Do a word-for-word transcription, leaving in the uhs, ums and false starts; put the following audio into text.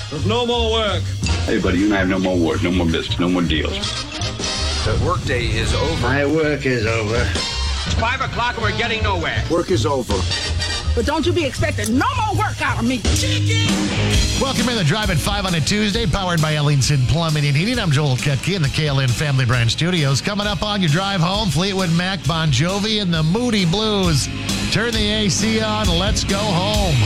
There's no more work. Hey, buddy, you and I have no more work, no more business, no more deals. The workday is over. My work is over. It's five o'clock and we're getting nowhere. Work is over. But don't you be expecting no more work out of me. Welcome in the Drive at five on a Tuesday, powered by Ellingson Plumbing and Heating. I'm Joel Ketke in the K L N Family Brand Studios. Coming up on your drive home, Fleetwood Mac, Bon Jovi, and the Moody Blues. Turn the A C on. Let's go home.